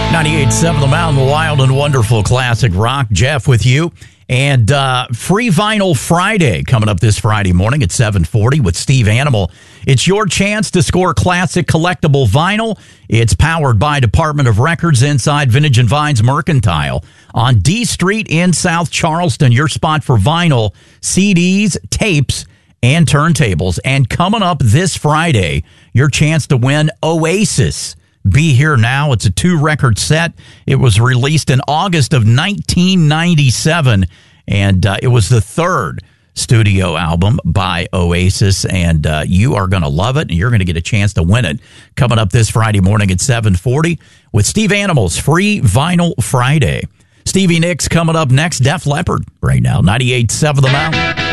98.7 The Mountain, wild and wonderful classic rock. Jeff with you. And Free Vinyl Friday coming up this Friday morning at 7:40 with Steve Animal. It's your chance to score classic collectible vinyl. It's powered by Department of Records inside Vintage and Vines Mercantile on D Street in South Charleston. Your spot for vinyl, CDs, tapes, and turntables. And coming up this Friday, your chance to win Oasis. Be Here Now. It's a 2-record set. It was released in August of 1997, and it was the 3rd studio album by Oasis, and you are going to love it, and you're going to get a chance to win it coming up this Friday morning at 7:40 with Steve Animal's Free Vinyl Friday. Stevie Nicks coming up next. Def Leppard right now, 98.7 The Mountain.